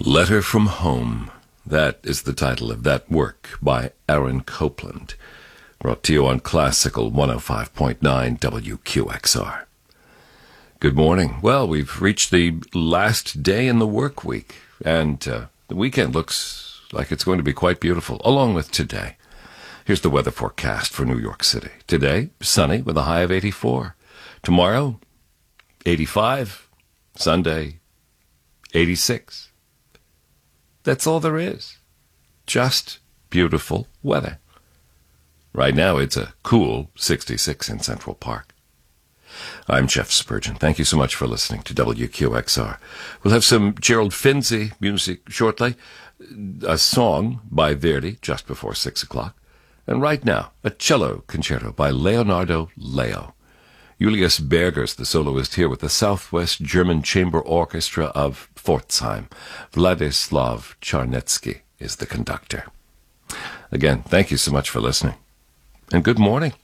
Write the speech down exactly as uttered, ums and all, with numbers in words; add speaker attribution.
Speaker 1: Letter from Home. That is the title of that work by Aaron Copland, brought to you on Classical one oh five point nine W Q X R. Good morning. Well, we've reached the last day in the work week, and uh, the weekend looks like it's going to be quite beautiful, along with today. Here's the weather forecast for New York City. Today, sunny with a high of eighty-four. Tomorrow, eighty-five. Sunday, eighty-six. That's all there is. Just beautiful weather. Right now, it's a cool sixty-six in Central Park. I'm Jeff Spurgeon. Thank you so much for listening to W Q X R. We'll have some Gerald Finzi music shortly, a song by Verdi just before six o'clock, and right now, a cello concerto by Leonardo Leo. Julius Berger's the soloist here with the Southwest German Chamber Orchestra of Pforzheim. Vladislav Charnetsky is the conductor. Again, thank you so much for listening, and good morning.